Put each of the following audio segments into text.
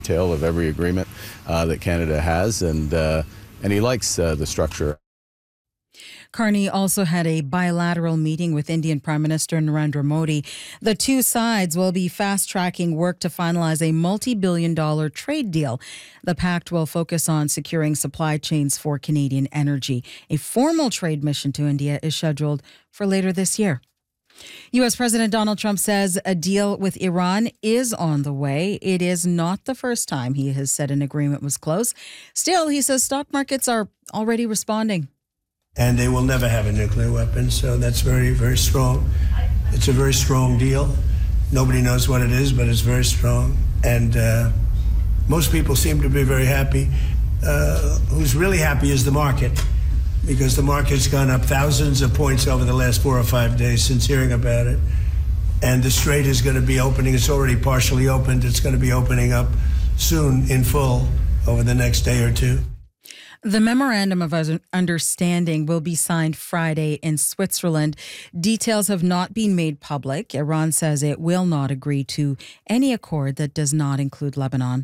detail of every agreement that Canada has, and he likes the structure. Carney also had a bilateral meeting with Indian Prime Minister Narendra Modi. The two sides will be fast-tracking work to finalize a multi-billion-dollar trade deal. The pact will focus on securing supply chains for Canadian energy. A formal trade mission to India is scheduled for later this year. U.S. President Donald Trump says a deal with Iran is on the way. It is not the first time he has said an agreement was close. Still, he says stock markets are already responding. And they will never have a nuclear weapon, so that's very, very strong. It's a very strong deal. Nobody knows what it is, but it's very strong. And most people seem to be very happy. Who's really happy is the market, because the market's gone up thousands of points over the last 4 or 5 days since hearing about it. And the Strait is going to be opening. It's already partially opened. It's going to be opening up soon in full over the next day or two. The Memorandum of Understanding will be signed Friday in Switzerland. Details have not been made public. Iran says it will not agree to any accord that does not include Lebanon.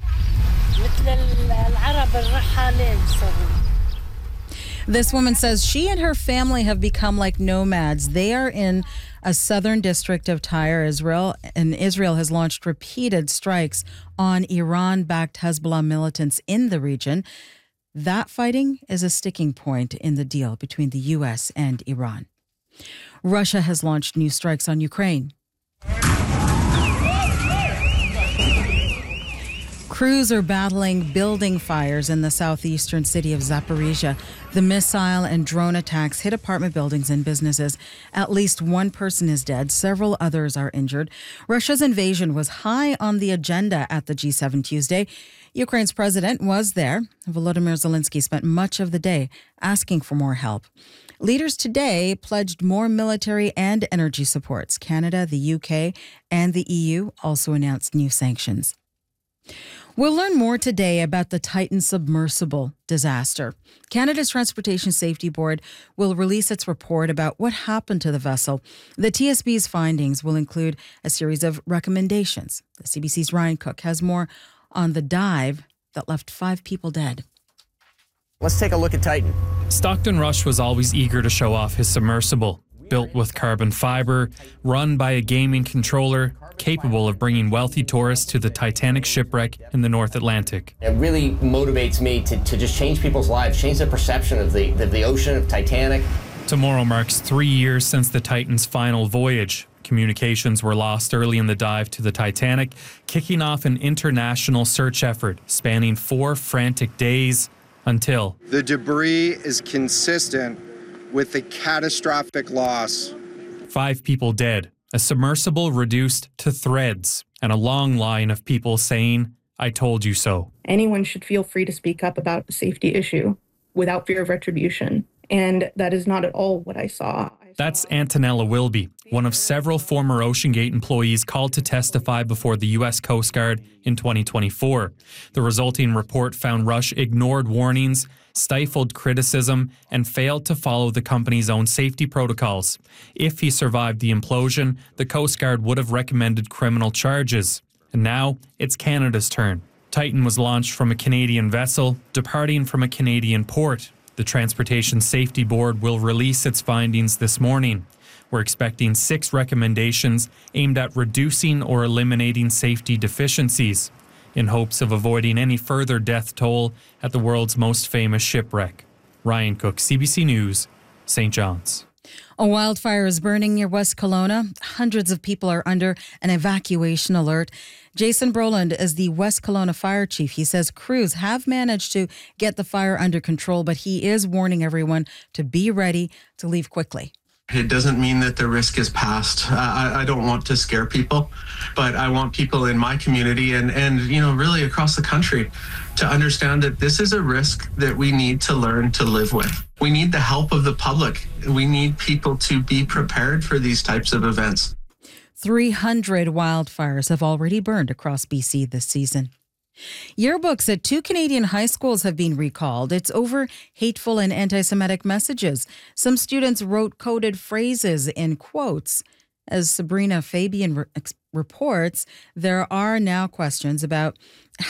This woman says she and her family have become like nomads. They are in a southern district of Tyre, Israel, and Israel has launched repeated strikes on Iran-backed Hezbollah militants in the region. That fighting is a sticking point in the deal between the U.S. and Iran. Russia has launched new strikes on Ukraine. Crews are battling building fires in the southeastern city of Zaporizhia. The missile and drone attacks hit apartment buildings and businesses. At least one person is dead. Several others are injured. Russia's invasion was high on the agenda at the G7 Tuesday. Ukraine's president was there. Volodymyr Zelensky spent much of the day asking for more help. Leaders today pledged more military and energy supports. Canada, the UK, and the EU also announced new sanctions. We'll learn more today about the Titan submersible disaster. Canada's Transportation Safety Board will release its report about what happened to the vessel. The TSB's findings will include a series of recommendations. The CBC's Ryan Cook has more on the dive that left 5 people dead. Let's take a look at Titan. Stockton Rush was always eager to show off his submersible. Built with carbon fiber, run by a gaming controller, capable of bringing wealthy tourists to the Titanic shipwreck in the North Atlantic. It really motivates me to just change people's lives, change their perception of the ocean, of Titanic. Tomorrow marks 3 years since the Titan's final voyage. Communications were lost early in the dive to the Titanic, kicking off an international search effort spanning 4 frantic days until the debris is consistent with the catastrophic loss. 5 people dead, a submersible reduced to threads, and a long line of people saying, "I told you so." Anyone should feel free to speak up about a safety issue without fear of retribution. And that is not at all what I saw. That's Antonella Wilby, one of several former OceanGate employees called to testify before the U.S. Coast Guard in 2024. The resulting report found Rush ignored warnings, stifled criticism, and failed to follow the company's own safety protocols. If he survived the implosion, the Coast Guard would have recommended criminal charges. And now it's Canada's turn. Titan was launched from a Canadian vessel, departing from a Canadian port. The Transportation Safety Board will release its findings this morning. We're expecting 6 recommendations aimed at reducing or eliminating safety deficiencies, in hopes of avoiding any further death toll at the world's most famous shipwreck. Ryan Cook, CBC News, St. John's. A wildfire is burning near West Kelowna. Hundreds of people are under an evacuation alert. Jason Brolin is the West Kelowna fire chief. He says crews have managed to get the fire under control, but he is warning everyone to be ready to leave quickly. It doesn't mean that the risk is past. I don't want to scare people, but I want people in my community and really across the country to understand that this is a risk that we need to learn to live with. We need the help of the public. We need people to be prepared for these types of events. 300 wildfires have already burned across BC this season. Yearbooks at 2 Canadian high schools have been recalled. It's over hateful and anti-Semitic messages. Some students wrote coded phrases in quotes, As Sabrina Fabian reports, there are now questions about